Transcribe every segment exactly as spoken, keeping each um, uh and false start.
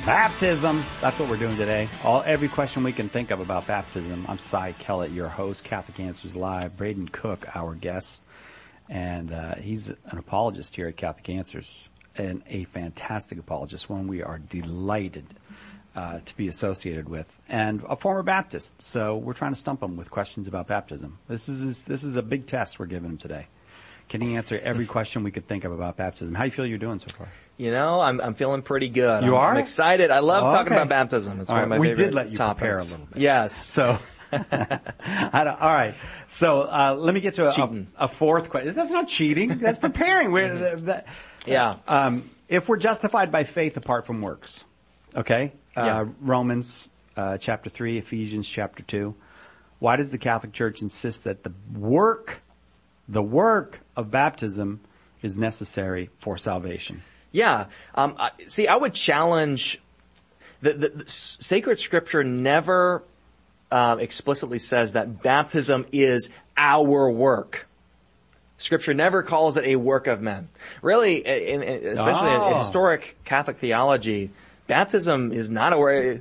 Baptism. That's what we're doing today. All every question we can think of about baptism. I'm Cy Kellett, your host, Catholic Answers Live. Braden Cook, our guest, and uh, he's an apologist here at Catholic Answers, and a fantastic apologist, one we are delighted uh, to be associated with, and a former Baptist. So we're trying to stump him with questions about baptism. This is this is a big test we're giving him today. Can he answer every question we could think of about baptism? How do you feel you're doing so far? You know, I'm I'm feeling pretty good. You I'm, are? I'm excited. I love Oh, talking okay. about baptism. It's all one right. of my we favorite did let you topics. prepare a little bit. Yes. So, I don't, all right. So uh, let me get to a, a, a fourth question. That's not cheating. That's preparing. We're, Mm-hmm. that, yeah. Um, if we're justified by faith apart from works, okay? Uh, yeah. Romans uh, chapter three, Ephesians chapter two. Why does the Catholic Church insist that the work, the work of baptism is necessary for salvation? Yeah. Um, I, see, I would challenge the, the, the sacred scripture never uh, explicitly says that baptism is our work. Scripture never calls it a work of men. Really, in, in, especially oh. in historic Catholic theology, baptism is not a work.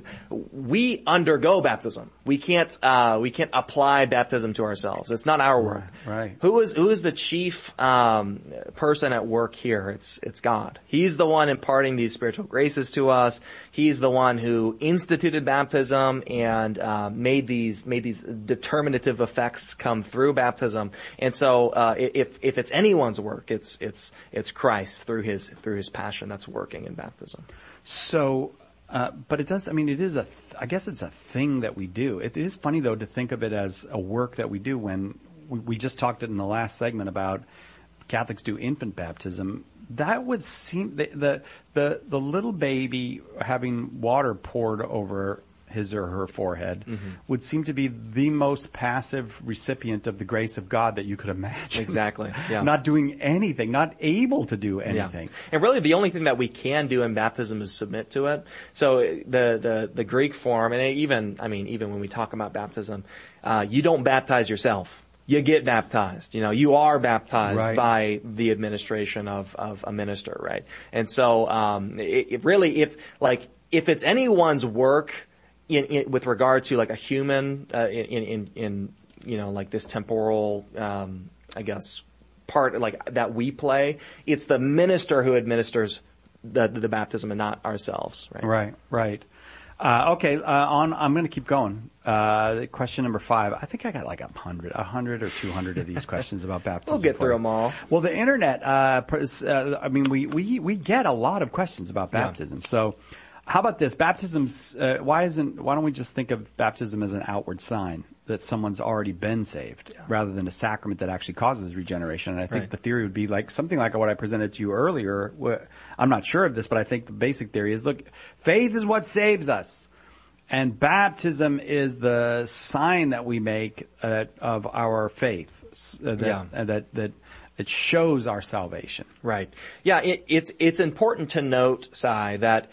We undergo baptism. We can't, uh, we can't apply baptism to ourselves. It's not our work. Right. right. Who is, who is the chief, um, person at work here? It's, it's God. He's the one imparting these spiritual graces to us. He's the one who instituted baptism and, uh, made these, made these determinative effects come through baptism. And so, uh, if, if it's anyone's work, it's, it's, it's Christ through his, through his passion that's working in baptism. So, uh, but it does, I mean, it is a, th- I guess it's a thing that we do. It is funny though to think of it as a work that we do when we, we just talked in the last segment about Catholics do infant baptism. That would seem, the, the, the, the little baby having water poured over his or her forehead mm-hmm. would seem to be the most passive recipient of the grace of God that you could imagine. Exactly. Yeah. Not doing anything, not able to do anything. Yeah. And really the only thing that we can do in baptism is submit to it. So the, the, the Greek form, and even, I mean, even when we talk about baptism, uh, you don't baptize yourself. You get baptized. You know, you are baptized right. by the administration of, of a minister, right? And so, um, it, it really, if, like, if it's anyone's work, In, in, with regard to like a human, uh, in, in, in, you know, like this temporal, um, I guess, part like that we play, it's the minister who administers the, the, the baptism and not ourselves, right? Right, right. Uh, okay, uh, on, I'm going to keep going. Uh, question number five. I think I got like a hundred, a hundred or two hundred of these questions about baptism. We'll get through them all. Well, the internet, uh, uh, I mean, we, we, we get a lot of questions about baptism. Yeah. So, how about this? Baptism's, uh, why isn't, why don't we just think of baptism as an outward sign that someone's already been saved yeah. rather than a sacrament that actually causes regeneration? And I think right. the theory would be like something like what I presented to you earlier. I'm not sure of this, but I think the basic theory is, look, faith is what saves us. And baptism is the sign that we make uh, of our faith, uh, that, yeah. uh, that, that, it shows our salvation. Right. Yeah, it, it's, it's important to note, Cy, that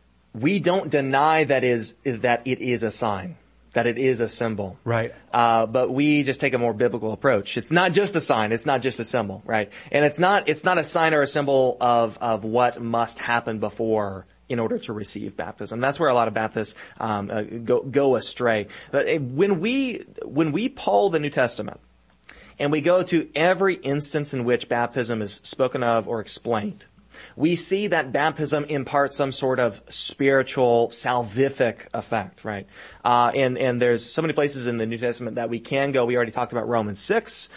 we don't deny that is that it is a sign, that it is a symbol. Right. Uh, but we just take a more biblical approach. It's not just a sign. It's not just a symbol, right? And it's not it's not a sign or a symbol of of what must happen before in order to receive baptism. That's where a lot of Baptists um, uh, go go astray. But when we when we poll the New Testament and we go to every instance in which baptism is spoken of or explained, we see that baptism imparts some sort of spiritual, salvific effect, right? Uh, and, and there's so many places in the New Testament that we can go. We already talked about Romans six.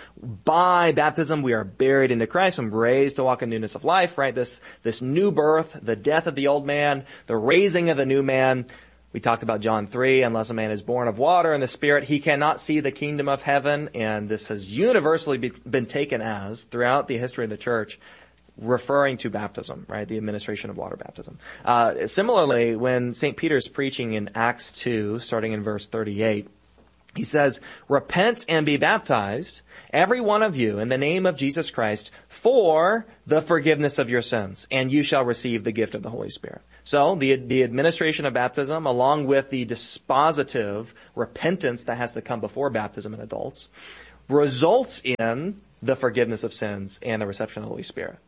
By baptism, we are buried into Christ and raised to walk in newness of life, right? This, this new birth, the death of the old man, the raising of the new man. We talked about John three, unless a man is born of water and the Spirit, he cannot see the kingdom of heaven. And this has universally be, been taken as, throughout the history of the church, referring to baptism, right? The administration of water baptism. Uh, similarly, when Saint Peter's preaching in Acts two, starting in verse thirty-eight, he says, "Repent and be baptized, every one of you, in the name of Jesus Christ, for the forgiveness of your sins, and you shall receive the gift of the Holy Spirit." So, the, the administration of baptism, along with the dispositive repentance that has to come before baptism in adults, results in the forgiveness of sins and the reception of the Holy Spirit.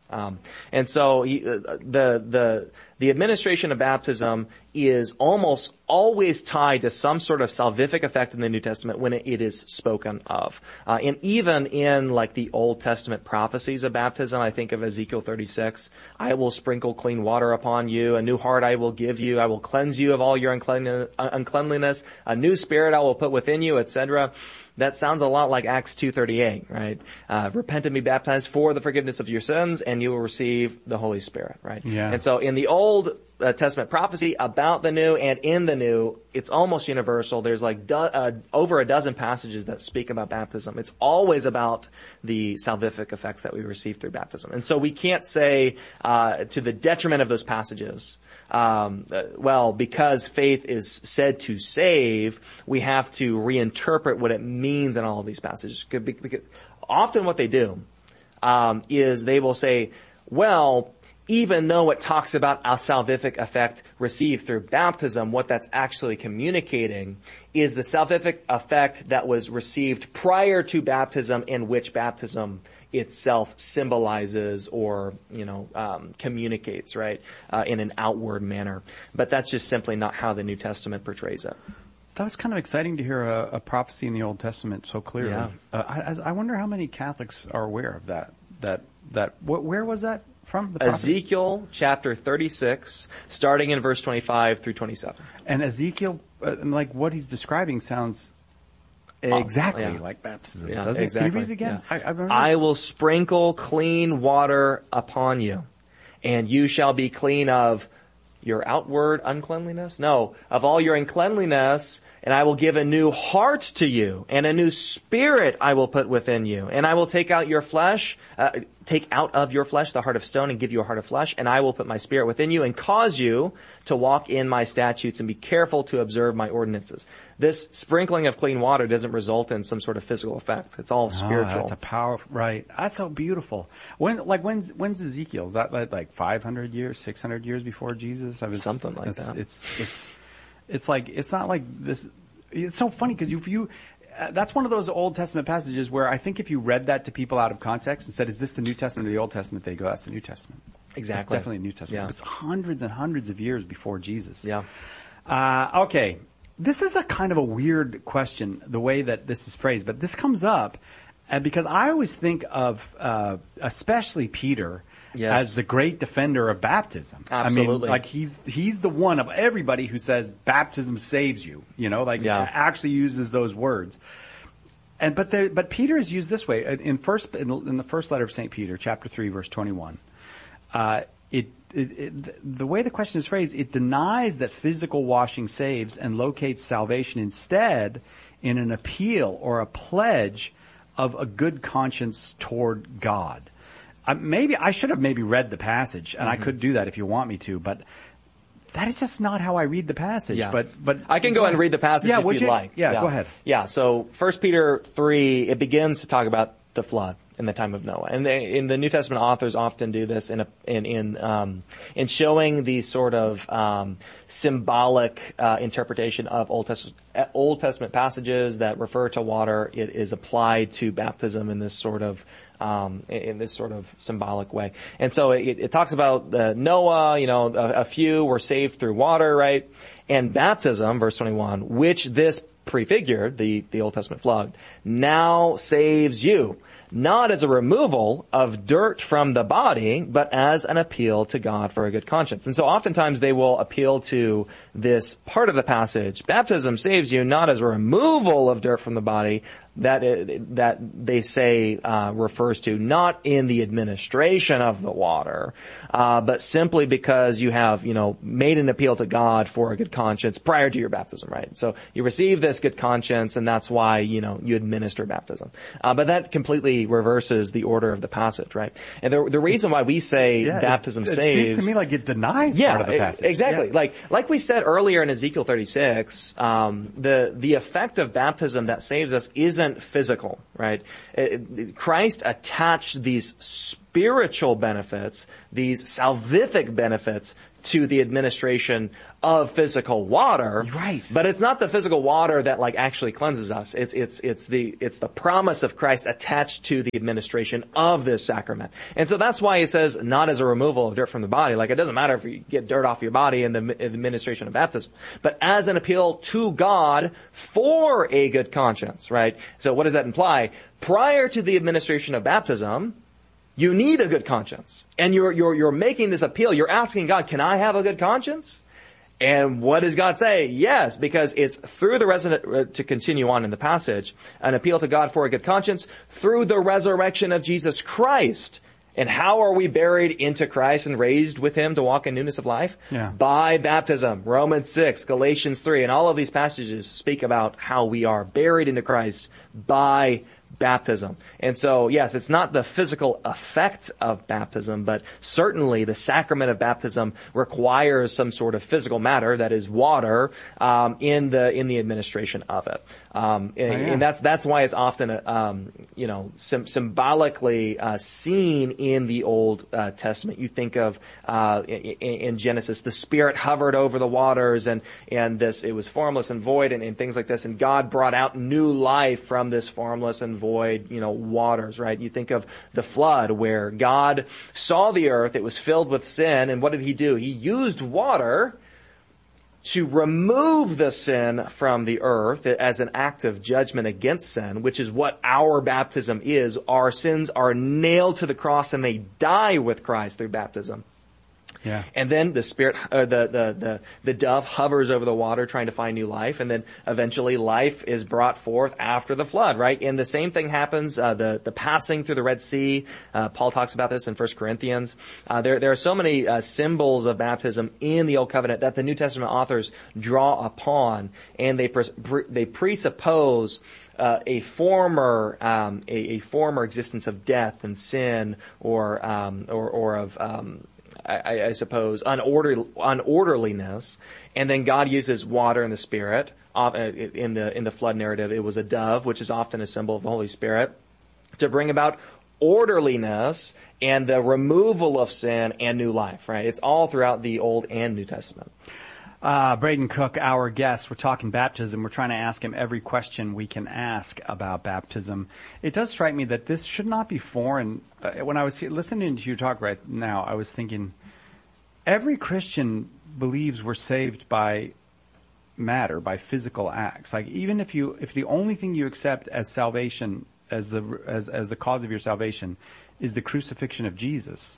Um, and so he, uh, the the the administration of baptism is almost always tied to some sort of salvific effect in the New Testament when it, it is spoken of. Uh, and even in like the Old Testament prophecies of baptism, I think of Ezekiel thirty-six, I will sprinkle clean water upon you, a new heart I will give you, I will cleanse you of all your uncleanliness, a new spirit I will put within you, et cetera. That sounds a lot like Acts two thirty-eight, right? Uh, repent and be baptized for the forgiveness of your sins, and you will receive the Holy Spirit, right? Yeah. And so in the Old uh, Testament prophecy about the New and in the New, it's almost universal. There's like do- uh, over a dozen passages that speak about baptism. It's always about the salvific effects that we receive through baptism. And so we can't say uh, to the detriment of those passages, Um, uh, well, because faith is said to save, we have to reinterpret what it means in all of these passages. Because often what they do um, is they will say, well, even though it talks about a salvific effect received through baptism, what that's actually communicating is the salvific effect that was received prior to baptism, in which baptism itself symbolizes or, you know, um, communicates, right, uh, in an outward manner. But that's just simply not how the New Testament portrays it. That was kind of exciting to hear a, a prophecy in the Old Testament so clearly. Yeah. Uh, I, I wonder how many Catholics are aware of that. That that wh- where was that from? The prophecy? Ezekiel chapter thirty-six, starting in verse twenty-five through twenty-seven. And Ezekiel, uh, like what he's describing, sounds exactly yeah. like baptism. Yeah, doesn't exactly. it? Can you read it again? Yeah. I, I, remember. I will sprinkle clean water upon you, and you shall be clean of your outward uncleanliness? No, of all your uncleanliness, and I will give a new heart to you, and a new spirit I will put within you, and I will take out your flesh, uh, take out of your flesh the heart of stone and give you a heart of flesh, and I will put my spirit within you and cause you to walk in my statutes and be careful to observe my ordinances. This sprinkling of clean water doesn't result in some sort of physical effect. It's all spiritual. Oh, that's a powerful, right. That's so beautiful. When, like, when's, when's Ezekiel? Is that like, like five hundred years, six hundred years before Jesus? I mean, Something like it's, that. It's, it's, it's like, it's not like this, it's so funny because you, you, uh, that's one of those Old Testament passages where I think if you read that to people out of context and said, is this the New Testament or the Old Testament? They go, that's the New Testament. Exactly. That's definitely the New Testament. Yeah. It's hundreds and hundreds of years before Jesus. Yeah. Uh, okay. This is a kind of a weird question, the way that this is phrased, but this comes up uh, because I always think of, uh, especially Peter, yes. as the great defender of baptism. Absolutely. I mean, like he's, he's the one of everybody who says baptism saves you, you know, like yeah. actually uses those words. And, but there, but Peter is used this way in first, in the, in the first letter of Saint Peter, chapter three, verse twenty-one. Uh, it, It, it, the way the question is phrased, it denies that physical washing saves and locates salvation instead in an appeal or a pledge of a good conscience toward God. Uh, maybe I should have maybe read the passage, and mm-hmm. I could do that if you want me to, but that is just not how I read the passage. Yeah. But but I can go ahead and read the passage yeah, if would you'd you? like. Yeah, yeah, go ahead. Yeah, so First Peter three, it begins to talk about the flood in the time of Noah. And they, in the New Testament, authors often do this in a, in, in, um, in showing the sort of, um, symbolic, uh, interpretation of Old Testament, Old Testament passages that refer to water. It is applied to baptism in this sort of, um, in this sort of symbolic way. And so it, it talks about uh, Noah, you know, a, a few were saved through water, right? And baptism, verse twenty-one, which this prefigured, the, the Old Testament flood, now saves you. Not as a removal of dirt from the body, but as an appeal to God for a good conscience. And so oftentimes they will appeal to this part of the passage. Baptism saves you not as a removal of dirt from the body, that it, that they say uh, refers to not in the administration of the water, uh, but simply because you have, you know, made an appeal to God for a good conscience prior to your baptism, right? So you receive this good conscience, and that's why, you know, you administer baptism. Uh, but that completely reverses the order of the passage, right? And the the reason why we say yeah, baptism it, it saves, seems to me like it denies yeah, part of the passage. Exactly. Yeah. Like like we said earlier in Ezekiel thirty-six, um, the the effect of baptism that saves us isn't physical, right? It, it, Christ attached these spiritual benefits, these salvific benefits, to the administration of physical water. Right. But it's not the physical water that like actually cleanses us. It's, it's, it's the, it's the promise of Christ attached to the administration of this sacrament. And so that's why he says not as a removal of dirt from the body. Like it doesn't matter if you get dirt off your body in the, in the administration of baptism, but as an appeal to God for a good conscience, right? So what does that imply? Prior to the administration of baptism, you need a good conscience. And you're, you're, you're making this appeal. You're asking God, can I have a good conscience? And what does God say? Yes, because it's through the resurrection, to continue on in the passage, an appeal to God for a good conscience through the resurrection of Jesus Christ. And how are we buried into Christ and raised with Him to walk in newness of life? Yeah. By baptism. Romans six, Galatians three, and all of these passages speak about how we are buried into Christ by baptism. And so, yes, it's not the physical effect of baptism, but certainly the sacrament of baptism requires some sort of physical matter, that is water, um, in the in the administration of it. Um, and, oh, yeah. and that's that's why it's often, um, you know, sim- symbolically uh, seen in the Old uh, Testament. You think of uh, in, in Genesis, the Spirit hovered over the waters, and and this it was formless and void, and, and things like this, and God brought out new life from this formless and void, you know, waters, right? You think of the flood, where God saw the earth, it was filled with sin, and what did He do? He used water to remove the sin from the earth as an act of judgment against sin, which is what our baptism is. Our sins are nailed to the cross and they die with Christ through baptism. Yeah. And then the spirit, uh, the, the, the, the dove hovers over the water trying to find new life, and then eventually life is brought forth after the flood, right? And the same thing happens, uh, the, the passing through the Red Sea. Uh, Paul talks about this in First Corinthians. Uh, there, there are so many, uh, symbols of baptism in the Old Covenant that the New Testament authors draw upon, and they, pres- pre- they presuppose Uh, a former, um, a, a former existence of death and sin, or, um, or, or of, um, I, I suppose, unorder, unorderliness, and then God uses water and the Spirit. In the in the flood narrative, it was a dove, which is often a symbol of the Holy Spirit, to bring about orderliness and the removal of sin and new life. Right? It's all throughout the Old and New Testament. Uh, Braden Cook, our guest, we're talking baptism. We're trying to ask him every question we can ask about baptism. It does strike me that this should not be foreign. Uh, when I was listening to you talk right now, I was thinking every Christian believes we're saved by matter, by physical acts. Like even if you, if the only thing you accept as salvation, as the, as, as the cause of your salvation is the crucifixion of Jesus,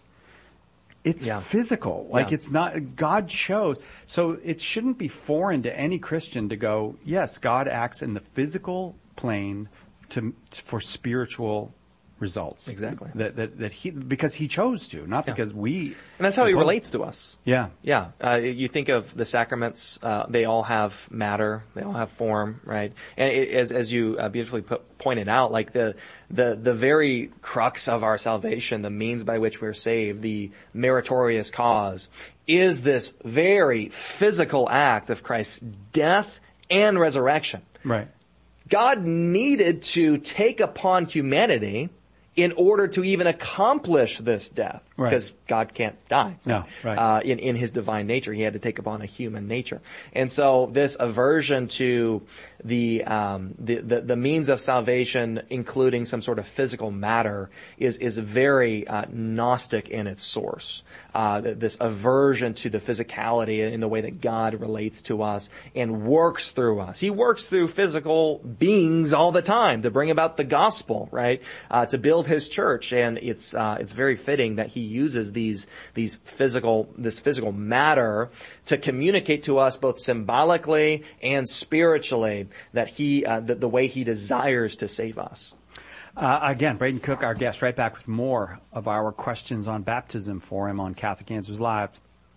it's yeah. physical. Like yeah. it's not, God chose. So it shouldn't be foreign to any Christian to go, yes, God acts in the physical plane to, for spiritual results. Exactly. That, that, that he, because he chose to, not yeah. because we. And that's how he relates to us. Yeah. Yeah. Uh, you think of the sacraments, uh, they all have matter, they all have form, right? And it, as, as you uh, beautifully put, pointed out, like the, the, the very crux of our salvation, the means by which we're saved, the meritorious cause, is this very physical act of Christ's death and resurrection. Right. God needed to take upon humanity in order to even accomplish this death. Right. Because God can't die. No, right. Uh, in, in His divine nature, He had to take upon a human nature. And so this aversion to the, um, the, the, the means of salvation, including some sort of physical matter, is, is very, uh, Gnostic in its source. Uh, this aversion to the physicality in the way that God relates to us and works through us. He works through physical beings all the time to bring about the gospel, right? Uh, to build His church. And it's, uh, it's very fitting that He uses these, these physical, this physical matter to communicate to us both symbolically and spiritually that He, uh, the, the way He desires to save us. Uh, again, Braden Cook, our guest, right back with more of our questions on baptism for him on Catholic Answers Live.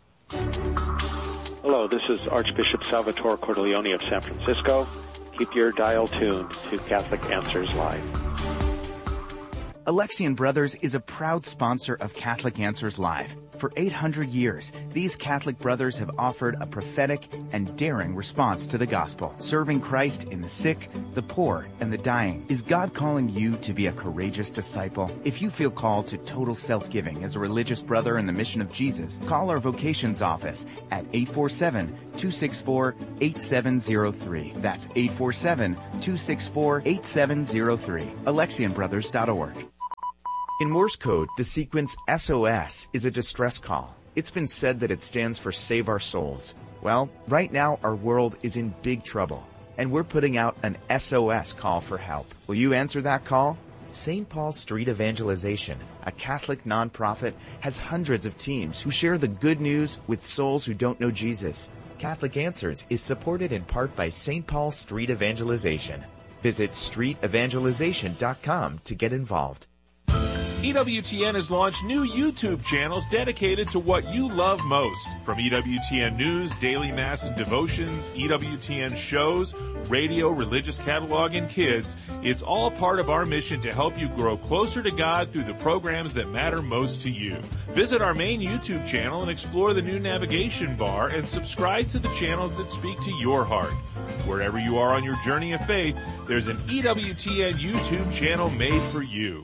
Hello, this is Archbishop Salvatore Cordileone of San Francisco. Keep your dial tuned to Catholic Answers Live. Alexian Brothers is a proud sponsor of Catholic Answers Live. For eight hundred years, these Catholic brothers have offered a prophetic and daring response to the gospel, serving Christ in the sick, the poor, and the dying. Is God calling you to be a courageous disciple? If you feel called to total self-giving as a religious brother in the mission of Jesus, call our vocations office at eight four seven, two six four, eight seven zero three. That's eight four seven, two six four, eight seven zero three. Alexian Brothers dot org. In Morse code, the sequence S O S is a distress call. It's been said that it stands for Save Our Souls. Well, right now our world is in big trouble, and we're putting out an S O S call for help. Will you answer that call? Saint Paul Street Evangelization, a Catholic nonprofit, has hundreds of teams who share the good news with souls who don't know Jesus. Catholic Answers is supported in part by Saint Paul Street Evangelization. Visit street evangelization dot com to get involved. E W T N has launched new YouTube channels dedicated to what you love most. From E W T N News, Daily Mass and Devotions, E W T N shows, radio, religious catalog, and kids, it's all part of our mission to help you grow closer to God through the programs that matter most to you. Visit our main YouTube channel and explore the new navigation bar and subscribe to the channels that speak to your heart. Wherever you are on your journey of faith, there's an E W T N YouTube channel made for you.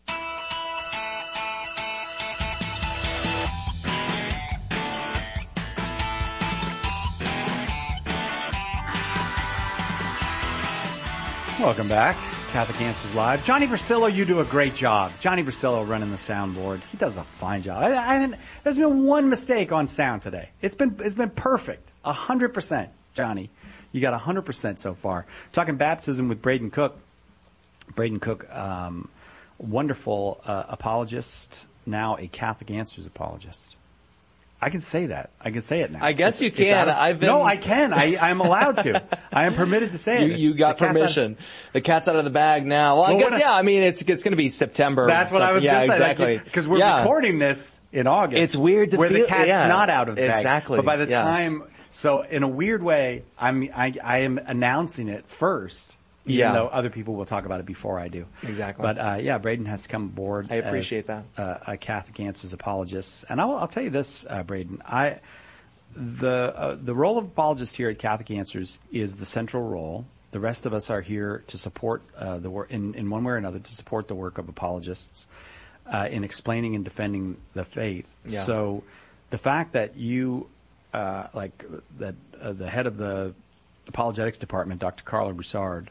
Welcome back. Catholic Answers Live. Johnny Versillo, you do a great job. Johnny Versillo running the soundboard. He does a fine job. I, I haven't, there's been one mistake on sound today. It's been, it's been perfect. A hundred percent, Johnny. You got a hundred percent so far. Talking baptism with Braden Cook. Braden Cook, um, wonderful, uh, apologist, now a Catholic Answers apologist. I can say that. I can say it now. I guess it's, you can. Of, I've been... No, I can. I, I'm allowed to. I am permitted to say you, it. You got the permission. Of, the cat's out of the bag now. Well, I well, guess, I, yeah, I mean, it's it's going to be September. That's what I was yeah, going to say. Exactly. Because we're yeah. recording this in August. It's weird to where feel, the cat's yeah, not out of the bag. Exactly. But by the yes. time, so in a weird way, I'm, I, I am announcing it first. Even yeah. though other people will talk about it before I do. Exactly. But, uh, yeah, Braden has to come aboard. I appreciate as, that. Uh, a Catholic Answers apologist. And I will, I'll tell you this, uh, Braden. I, the, uh, the role of apologist here at Catholic Answers is the central role. The rest of us are here to support, uh, the work, in, in one way or another, to support the work of apologists, uh, in explaining and defending the faith. Yeah. So the fact that you, uh, like, that, uh, the head of the apologetics department, Doctor Carlo Broussard,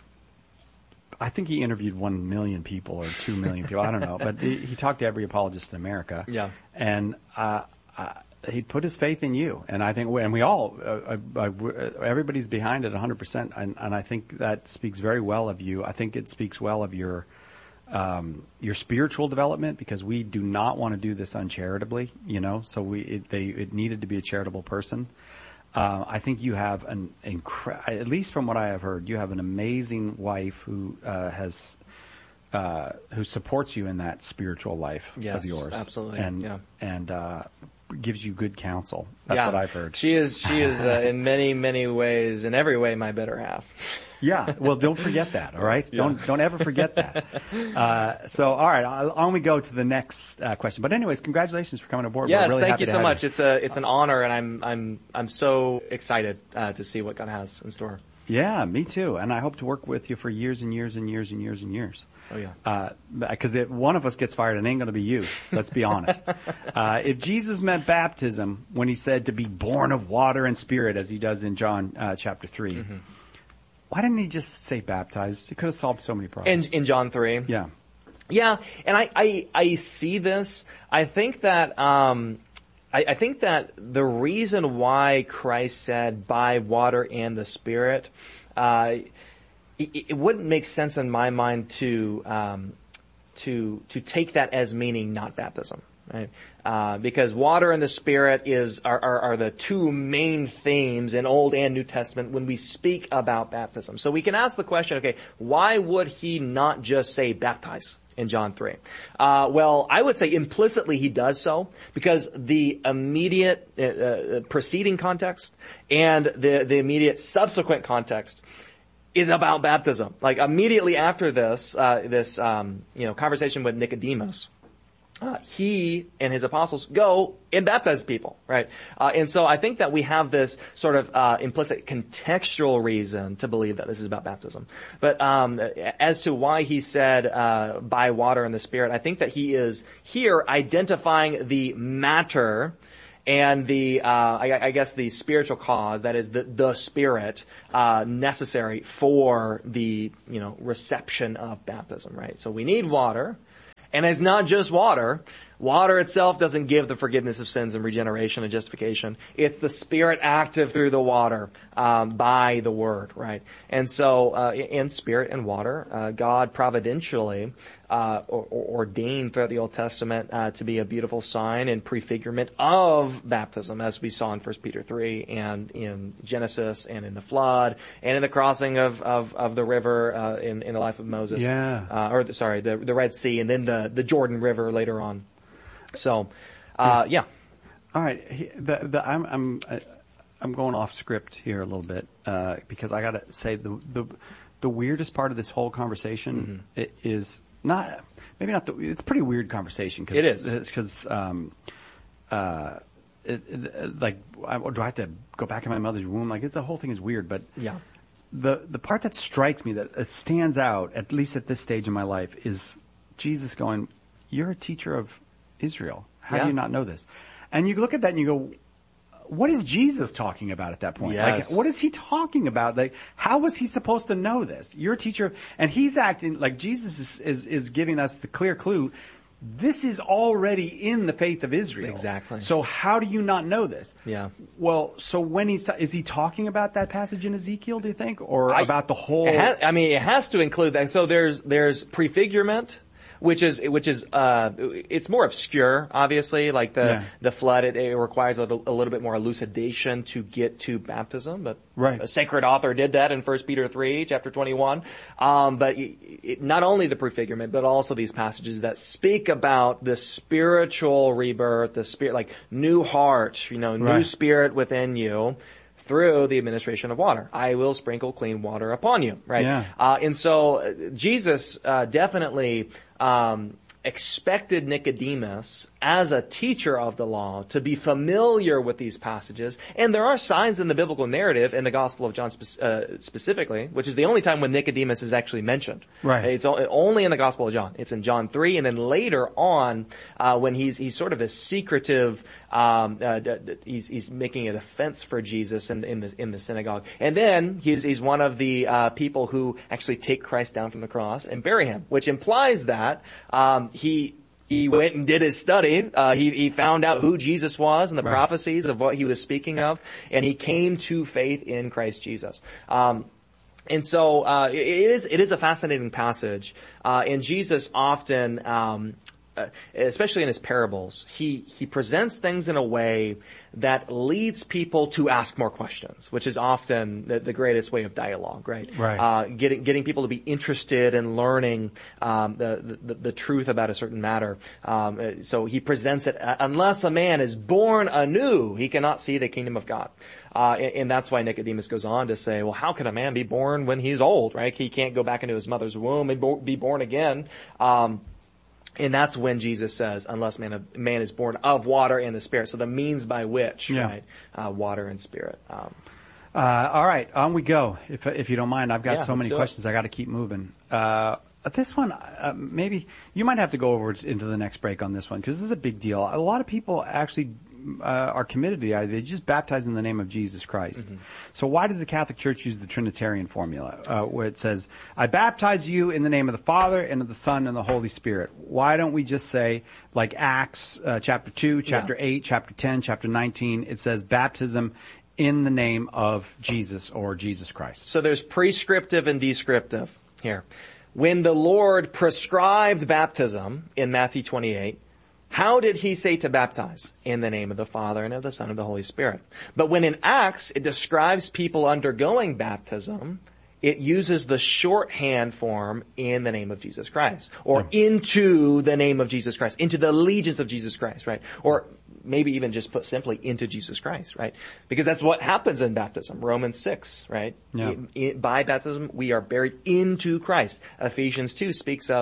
I think he interviewed one million people or two million people. I don't know. But he, he talked to every apologist in America. Yeah. And uh, uh, he put his faith in you. And I think, we, and we all, uh, uh, everybody's behind it one hundred percent. And, and I think that speaks very well of you. I think it speaks well of your um, your spiritual development, because we do not want to do this uncharitably, you know. So we it, they it needed to be a charitable person. Uh, I think you have an incre- at least from what I have heard, you have an amazing wife who uh, has uh, who supports you in that spiritual life yes, of yours. Absolutely. And yeah. and uh, gives you good counsel. That's yeah. what I've heard. She is she is uh, in many many ways, in every way, my better half. Yeah. Well, don't forget that. All right. Yeah. Don't don't ever forget that. Uh, so, all right. I'll only go to the next uh, question. But anyways, congratulations for coming aboard. Yes, We're really thank happy you to so have much. You. It's a it's an honor, and I'm I'm I'm so excited uh, to see what God has in store. Yeah, me too. And I hope to work with you for years and years and years and years and years. Oh yeah. Uh, because if one of us gets fired, it ain't going to be you. Let's be honest. uh, if Jesus meant baptism when he said to be born of water and spirit, as he does in John uh, chapter three. Mm-hmm. Why didn't he just say baptized? He could have solved so many problems. In, in John three. Yeah. Yeah, and I, I, I see this. I think that, um, I, I think that the reason why Christ said by water and the Spirit, uh, it, it wouldn't make sense in my mind to, um, to, to take that as meaning not baptism, right? Uh, because water and the Spirit is are, are, are the two main themes in Old and New Testament when we speak about baptism. So we can ask the question, okay, why would he not just say baptize in John three? Uh, well, I would say implicitly he does so because the immediate uh, uh, preceding context and the, the immediate subsequent context is about baptism. Like immediately after this, uh, this um, you know conversation with Nicodemus. Uh, he and his apostles go and baptize people, right? Uh, and so I think that we have this sort of uh, implicit contextual reason to believe that this is about baptism. But um, as to why he said uh, by water and the Spirit, I think that he is here identifying the matter and the, uh, I, I guess the spiritual cause, that is the, the Spirit, uh, necessary for the, you know, reception of baptism, right? So we need water. And it's not just water. Water itself doesn't give the forgiveness of sins and regeneration and justification. It's the Spirit active through the water, um, by the Word, right? And so, uh, in Spirit and water, uh, God providentially, uh, or, or ordained throughout the Old Testament, uh, to be a beautiful sign and prefigurement of baptism, as we saw in First Peter three and in Genesis and in the flood and in the crossing of, of, of the river, uh, in, in the life of Moses. Yeah. Uh, or, sorry, the, the Red Sea and then the, the Jordan River later on. So, uh, yeah. All right. He- The, the, I'm, I'm, uh, I'm going off script here a little bit, uh, because I gotta say the, the, the weirdest part of this whole conversation mm-hmm. i- is not, maybe not the, it's a pretty weird conversation. Cause It is. It's cause, um, uh, it, it, like, I, do I have to go back in my mother's womb? Like, it's, the whole thing is weird, but Yeah. the, the part that strikes me, that it stands out, at least at this stage in my life, is Jesus going, "You're a teacher of Israel. How Yeah. do you not know this?" And you look at that and you go, what is Jesus talking about at that point? Yes. Like, what is he talking about? Like, how was he supposed to know this? You're a teacher, and he's acting like Jesus is, is, is giving us the clear clue. This is already in the faith of Israel. Exactly. So how do you not know this? Yeah. Well, so when he's, ta- is he talking about that passage in Ezekiel, do you think? Or I- about the whole? It has, I mean, it has to include that. So there's, there's prefigurement, which is, which is, uh, it's more obscure, obviously, like the, Yeah. the flood, it, it requires a little, a little bit more elucidation to get to baptism, but Right. a sacred author did that in First Peter three, chapter twenty-one. Um, but it, it, not only the prefigurement, but also these passages that speak about the spiritual rebirth, the spirit, like new heart, you know, new Right. spirit within you, through the administration of water. I will sprinkle clean water upon you, right? Yeah. Uh, and so uh, Jesus uh, definitely um, expected Nicodemus, as a teacher of the law, to be familiar with these passages. And there are signs in the biblical narrative, in the Gospel of John spe- uh, specifically, which is the only time when Nicodemus is actually mentioned. Right. It's o- only in the Gospel of John. It's in John three, and then later on, uh, when he's he's sort of this secretive, um, uh, d- d- he's he's making a defense for Jesus in, in the in the synagogue, and then he's he's one of the uh, people who actually take Christ down from the cross and bury him, which implies that um, he. He went and did his study. Uh, he, he found out who Jesus was and the Right. prophecies of what he was speaking of, and he came to faith in Christ Jesus. Um, and so uh, it is it is a fascinating passage, uh, and Jesus often, um, uh, especially in his parables, he he presents things in a way that leads people to ask more questions, which is often the, the greatest way of dialogue, right? Right. Uh, getting getting people to be interested in learning um, the, the the truth about a certain matter. Um, so he presents it: uh, unless a man is born anew, he cannot see the kingdom of God. Uh, and, and that's why Nicodemus goes on to say, well, how can a man be born when he's old, right? He can't go back into his mother's womb and bo- be born again. Um, And that's when Jesus says, unless man, man is born of water and the Spirit. So the means by which, Yeah. right? Uh, water and Spirit. Um, Uh, all right, on we go. If if you don't mind, I've got Yeah, so let's many do it. questions. I got to keep moving. Uh, this one, uh, maybe you might have to go over into the next break on this one because this is a big deal. A lot of people actually uh, are committed to the idea. They just baptize in the name of Jesus Christ. Mm-hmm. So why does the Catholic Church use the Trinitarian formula, uh, where it says, "I baptize you in the name of the Father and of the Son and the Holy Spirit"? Why don't we just say, like Acts uh, chapter two, chapter Yeah. eight, chapter ten, chapter nineteen? It says baptism in the name of Jesus or Jesus Christ. So there's prescriptive and descriptive here. When the Lord prescribed baptism in Matthew twenty-eight, how did he say to baptize? In the name of the Father and of the Son and of the Holy Spirit. But when in Acts it describes people undergoing baptism, it uses the shorthand form in the name of Jesus Christ, or into the name of Jesus Christ, into the allegiance of Jesus Christ, right? Or maybe even just put simply, into Jesus Christ, right? Because that's what happens in baptism. Romans six, right? Yeah. In- in- by baptism, we are buried into Christ. Ephesians two speaks of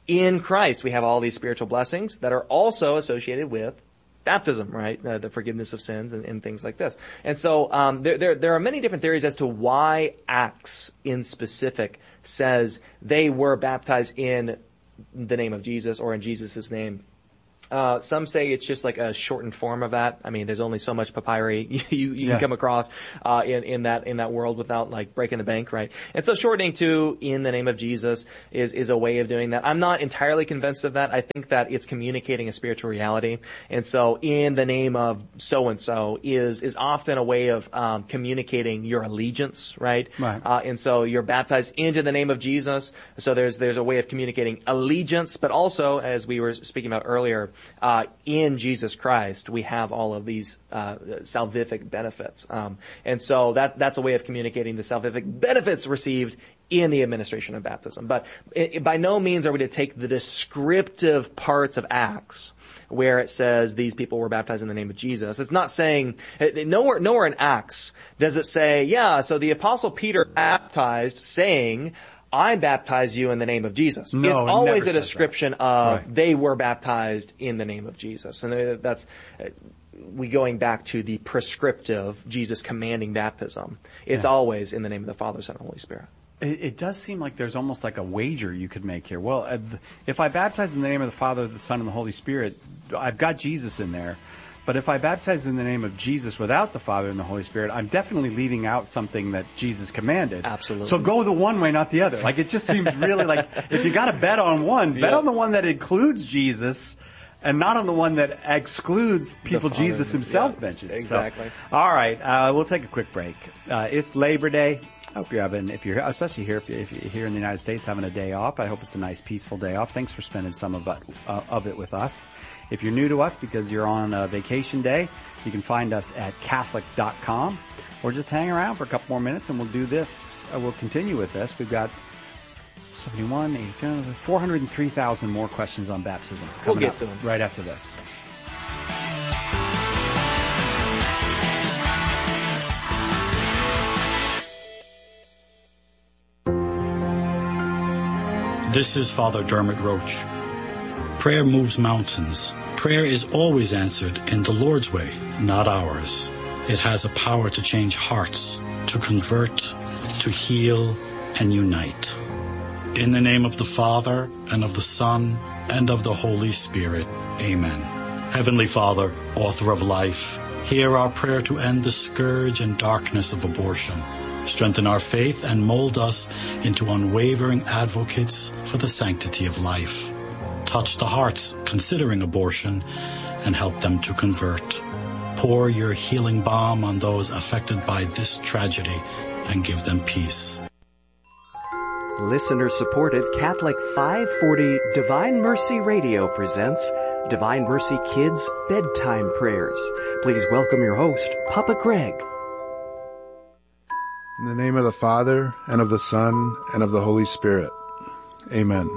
in Christ, we have all these spiritual blessings that are also associated with baptism, right? Uh, the forgiveness of sins and, and things like this. And so um, there, there there are many different theories as to why Acts in specific says they were baptized in the name of Jesus or in Jesus' name. Uh, some say it's just like a shortened form of that. I mean, there's only so much papyri you, you, you yeah. can come across, uh, in, in that, in that world without like breaking the bank, right? And so shortening to in the name of Jesus is, is a way of doing that. I'm not entirely convinced of that. I think that it's communicating a spiritual reality. And so in the name of so-and-so is, is often a way of, um, communicating your allegiance, right? Right. Uh, and so you're baptized into the name of Jesus. So there's, there's a way of communicating allegiance, but also, as we were speaking about earlier, Uh, in Jesus Christ, we have all of these uh, salvific benefits, um, and so that that's a way of communicating the salvific benefits received in the administration of baptism. But it, it, by no means are we to take the descriptive parts of Acts where it says these people were baptized in the name of Jesus. It's not saying it, nowhere nowhere in Acts does it say, yeah, so the Apostle Peter baptized, saying, I baptize you in the name of Jesus. No, it's it always never a says description that. of Right. they were baptized in the name of Jesus. And that's, we going back to the prescriptive, Jesus commanding baptism. It's Yeah. always in the name of the Father, Son, and Holy Spirit. It, it does seem like there's almost like a wager you could make here. Well, uh, if I baptize in the name of the Father, the Son, and the Holy Spirit, I've got Jesus in there. But if I baptize in the name of Jesus without the Father and the Holy Spirit, I'm definitely leaving out something that Jesus commanded. Absolutely. So go the one way, not the other. Like, it just seems really like, if you gotta bet on one, bet Yep. on the one that includes Jesus and not on the one that excludes people Father, Jesus himself yeah, mentioned. exactly. So, all right, uh, we'll take a quick break. Uh, it's Labor Day. I hope you're having, if you're, especially here, if, you, if you're here in the United States, having a day off. I hope it's a nice, peaceful day off. Thanks for spending some of it, uh, of it with us. If you're new to us because you're on a vacation day, you can find us at Catholic dot com, or just hang around for a couple more minutes and we'll do this. Uh, we'll continue with this. We've got seventy-one, eighty, four hundred three thousand more questions on baptism. We'll get up to them right after this. This is Father Dermot Roach. Prayer moves mountains. Prayer is always answered in the Lord's way, not ours. It has a power to change hearts, to convert, to heal, and unite. In the name of the Father, and of the Son, and of the Holy Spirit. Amen. Heavenly Father, author of life, hear our prayer to end the scourge and darkness of abortion. Strengthen our faith and mold us into unwavering advocates for the sanctity of life. Touch the hearts considering abortion and help them to convert. Pour your healing balm on those affected by this tragedy and give them peace. Listener-supported Catholic five forty Divine Mercy Radio presents Divine Mercy Kids Bedtime Prayers. Please welcome your host, Papa Craig. In the name of the Father, and of the Son, and of the Holy Spirit. Amen.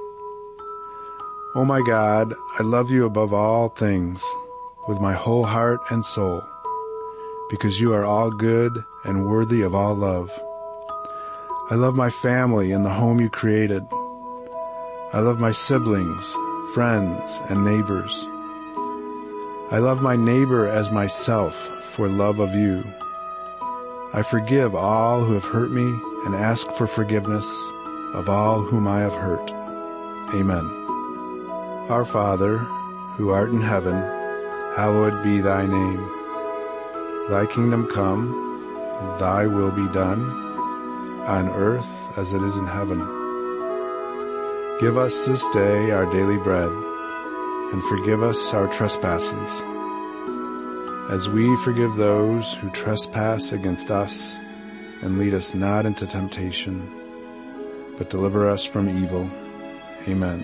O my God, I love you above all things, with my whole heart and soul, because you are all good and worthy of all love. I love my family and the home you created. I love my siblings, friends, and neighbors. I love my neighbor as myself for love of you. I forgive all who have hurt me and ask for forgiveness of all whom I have hurt. Amen. Our Father, who art in heaven, hallowed be thy name. Thy kingdom come, thy will be done, on earth as it is in heaven. Give us this day our daily bread, and forgive us our trespasses, as we forgive those who trespass against us, and lead us not into temptation, but deliver us from evil. Amen.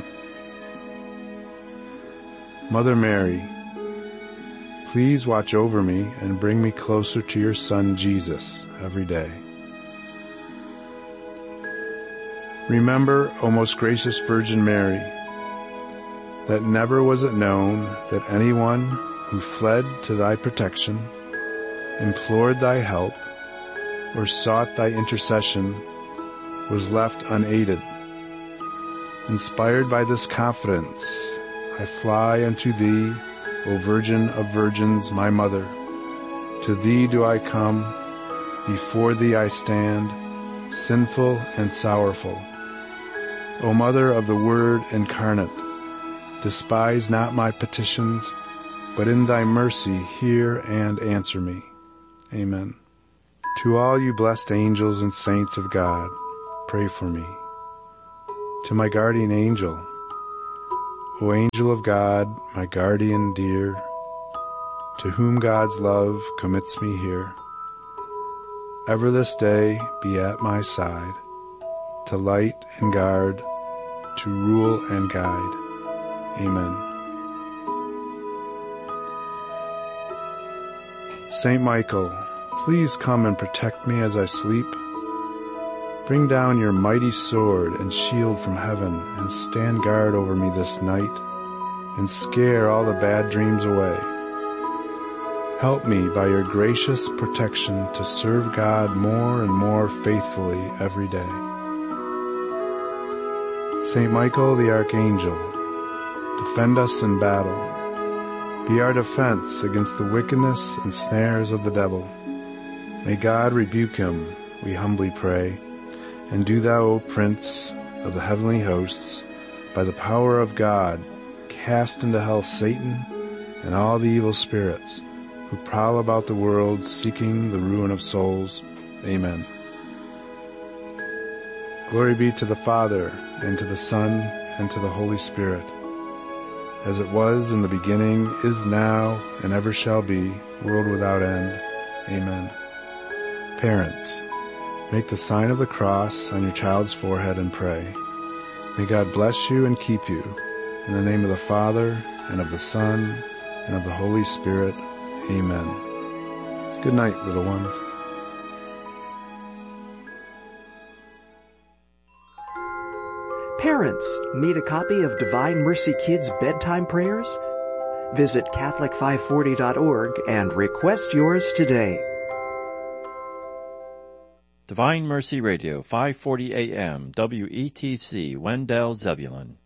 Mother Mary, please watch over me and bring me closer to your Son Jesus every day. Remember, O most gracious Virgin Mary, that never was it known that anyone who fled to thy protection, implored thy help, or sought thy intercession was left unaided. Inspired by this confidence, I fly unto thee, O Virgin of Virgins, my mother. To thee do I come, before thee I stand, sinful and sorrowful. O Mother of the Word incarnate, despise not my petitions, but in thy mercy hear and answer me. Amen. To all you blessed angels and saints of God, pray for me. To my guardian angel, O angel of God, my guardian dear, to whom God's love commits me here, ever this day be at my side, to light and guard, to rule and guide. Amen. Saint Michael, please come and protect me as I sleep. Bring down your mighty sword and shield from heaven and stand guard over me this night and scare all the bad dreams away. Help me by your gracious protection to serve God more and more faithfully every day. Saint Michael the Archangel, defend us in battle. Be our defense against the wickedness and snares of the devil. May God rebuke him, we humbly pray. And do thou, O Prince of the heavenly hosts, by the power of God, cast into hell Satan and all the evil spirits who prowl about the world seeking the ruin of souls. Amen. Glory be to the Father, and to the Son, and to the Holy Spirit, as it was in the beginning, is now, and ever shall be, world without end. Amen. Parents, make the sign of the cross on your child's forehead and pray. May God bless you and keep you. In the name of the Father, and of the Son, and of the Holy Spirit. Amen. Good night, little ones. Parents, need a copy of Divine Mercy Kids bedtime prayers? Visit Catholic five forty dot org and request yours today. Divine Mercy Radio, five forty A M, W E T C, Wendell, Zebulon.